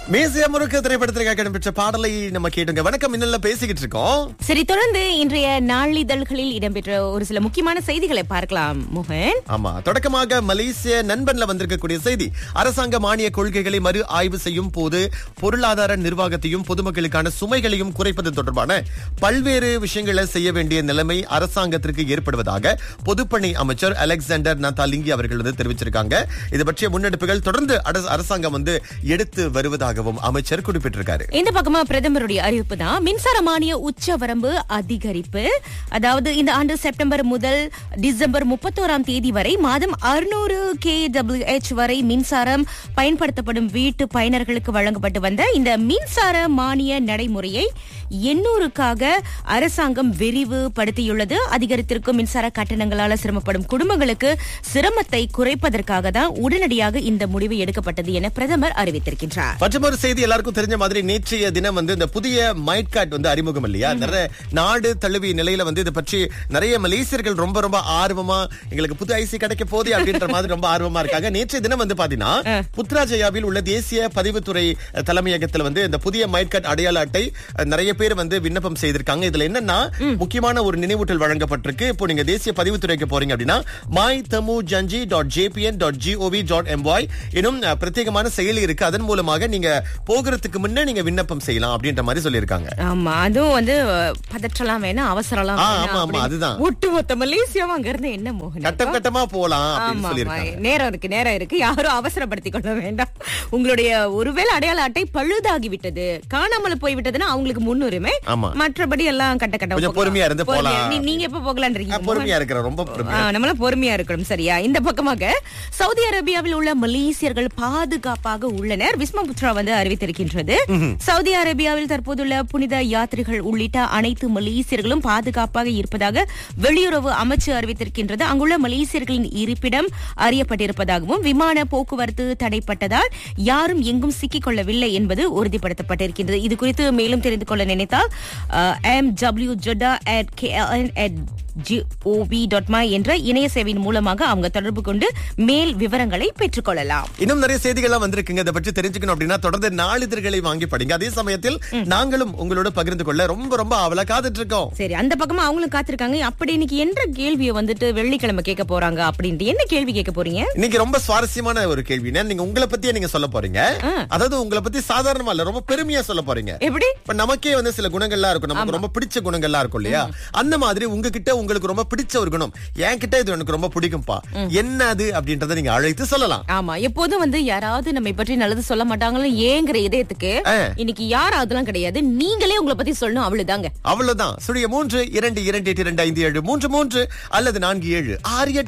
மேசியா முருக திரைப்படத்திற்காக இடம்பெற்ற பாடலை நம்ம கேட்டுங்க. வணக்கம், இன்னல்ல பேசிக்கிட்டு இருக்கோம். சரி, தொடர்ந்து இன்றைய நாளிதழ்களில் இடம்பெற்ற ஒரு சில முக்கியமான செய்திகளை பார்க்கலாம் மோகன். ஆமா, தொடக்கமாக மலேசிய நண்பன்ல வந்திருக்கக்கூடிய செய்தி. அரசாங்க மானிய கொள்கைகளை மறு ஆய்வு செய்யும் போது பொருளாதார நிர்வாகத்தையும் பொதுமக்களுக்கான சுமைகளையும் குறைப்பது தொடர்பான பல்வேறு விஷயங்களை செய்ய வேண்டிய நிலைமை அரசாங்கத்திற்கு ஏற்படுவதாக பொதுப்பணி அமைச்சர் அலெக்சாண்டர் நத்தாலிங்கி அவர்கள் தெரிவிச்சிருக்காங்க. இது பற்றிய முன்னெடுப்புகள் தொடர்ந்து அரசாங்கம் எடுத்து வருவதாகவும் அமைச்சர் குறிப்பிட்டிருக்காரு. இந்த பக்கமா பிரதமருடைய அறிவிப்பு தான் மின்சார மானிய உச்சவரம்பு அதிகரிப்பு. அதாவது இந்த ஆண்டு செப்டம்பர் முதல் டிசம்பர் 31ஆம் தேதி வரை மாதம் 600 kWh வரை மின்சாரம் பயன்படுத்தப்படும் வீட்டு பயனர்களுக்கு வழங்கப்பட்டு வந்த இந்த மின்சார மானிய நடைமுறையை 800க்காக அரசாங்கம் விரிவுபடுத்தியுள்ளது. அதிகரித்திருக்கும் மின்சார கட்டணங்களால சிரமப்படும் குடும்பங்களுக்கு சிரமத்தை குறைப்பதற்காக தான் உடனடியாக இந்த முடிவு எடுக்கப்பட்டது என பிரதமர் அறிவித்திருக்கின்றார். மற்றொரு செய்தி எல்லாருக்கும் தெரிஞ்ச மாதிரி நேற்றைய தினம் இந்த புதிய மைட் கார்டு அறிமுகம் இல்லையா? நிறைய நாடு தழுவிய நிலையில இதை பற்றி நிறைய மலேசியர்கள் ரொம்ப ரொம்ப ஆர்வமா எங்களுக்கு புது ஐசி கிடைக்க போதே அப்படின்ற மாதிரி ரொம்ப ஆர்வமா இருக்காங்க. நேற்றைய தினம் பாத்தீங்கன்னா புத்ராஜயாவில் உள்ள தேசிய பதிவுத்துறை தலைமையகத்தில் இந்த புதிய மைட் கார்டு அடையாள அட்டை நிறைய பேர் விண்ணப்பம் செய்திருக்காங்க. இதுல என்னன்னா முக்கியமான ஒரு நினைவூட்டல் வழங்கப்பட்டிருக்கு. இப்போ நீங்க தேசிய பதிவுத்துறைக்கு போறீங்க அப்படின்னா mytamujanji.jpn.gov.my எனும் பிரத்யேகமான செயலி இருக்கு. அதன் மூலமாக நீங்க போகிறதுக்கு முன்னே நீங்க விண்ணப்பம் செய்யலாம் அப்படின்ற மாதிரி சொல்லியிருக்காங்க. ஆமா, அதுவும் பதற்றலாம் வேணாம், அவசரலாம் ஆமா ஆமா, அதுதான் ஒட்டுமொத்த மலேசியாவும் அங்க இருந்து என்ன மோகன் கட்டம் கட்டமா போலாம் அப்படின்னு சொல்லியிருக்காங்க. நேரம் இருக்கு, யாரும் அவசரப்படுத்திக் கொள்ள வேண்டாம். உங்களுடைய ஒருவேளை அடையாள அட்டை பழுதாகி விட்டது, காணாமல் போய் விட்டதுன்னா அவங்களுக்கு முன்னுரிமை. மற்றபடி எல்லாம் கட்ட கொஞ்சம் பொறுமையா இருந்து போலாம். நீங்க எப்ப போகலான்றீங்க? பொறுமையா இருக்கிறோம், ரொம்ப நம்மள பொறுமையா இருக்கணும். சரியா? இந்த பக்கமாக சவுதி அரேபியாவில் உள்ள மலேசியர்கள் பாதுகாப்பாக உள்ளனர். விஸ்மா புத்ரா அறிவித்திருக்கின்றது. சவுதி அரேபியாவில் தற்போதுள்ள புனித யாத்திரைகள் உள்ளிட்ட அனைத்து மலேசியர்களும் பாதுகாப்பாக இருப்பதாக வெளியுறவு அமைச்சு அறிவித்திருக்கின்றது. அங்குள்ள மலேசியர்களின் இருப்பிடம் அறியப்பட்டிருப்பதாகவும் விமான போக்குவரத்து தடைப்பட்டதால் யாரும் எங்கும் சிக்கிக் கொள்ளவில்லை என்பது உறுதிப்படுத்தப்பட்டிருக்கின்றது. இது குறித்து மேலும் தெரிந்து கொள்ள நினைத்தால் mw@kln@gov.my என்ற இணைய சேவையின் மூலமாக அவங்க தொடர்பு கொண்டு மேல் விவரங்களை பெற்றுக் கொள்ளலாம். இன்னும் நிறைய செய்திகள்லாம் வந்திருக்குங்க. இதை பற்றி தெரிஞ்சுக்கணும் அப்படின்னா தொடர்ந்து நாளிதழ்களை வாங்கி படிங்க. அதே சமயத்தில் நாங்களும் உங்களோட பகிர்ந்து கொள்ள ரொம்ப ரொம்ப அவளை காத்துட்டு இருக்கோம். சரி, அந்த பக்கமா அவங்களும் காத்திருக்காங்க. அப்படி இன்னைக்கு என்ற கேள்வியை வெள்ளிக்கிழமை கேட்க போறாங்க அப்படின்ட்டு என்ன கேள்வி கேட்க போறீங்க? இன்னைக்கு ரொம்ப சுவாரஸ்யமான ஒரு கேள்வி. நீங்க உங்களை பத்தியே நீங்க சொல்ல போறீங்க. அதாவது உங்களை பத்தி சாதாரணமா இல்ல, ரொம்ப பெருமையா சொல்ல போறீங்க. எப்படி? இப்ப நமக்கே சில குணங்கள்லாம் இருக்கும், நமக்கு ரொம்ப பிடிச்ச குணங்கள்லாம் இருக்கும் இல்லையா? அந்த மாதிரி உங்ககிட்ட உங்களுக்கு ரொம்ப பிடிச்ச ஒரு குணம், என்கிட்ட இது எனக்கு ரொம்ப பிடிக்கும்பா, என்ன அது அப்படின்றத நீங்க அழைத்து சொல்லலாம். ஆமா, எப்போதும் யாராவது நம்ம பற்றி நல்லது சொல்ல மாட்டாங்களோ ஏங்கிற இதயத்துக்கு இன்னைக்கு யாரும் அதெல்லாம் கிடையாது, நீங்களே உங்களை பத்தி சொல்லணும். அவ்வளவுதான். 3 2 2 8 2 5 7 3 3 அல்லது 4 7 6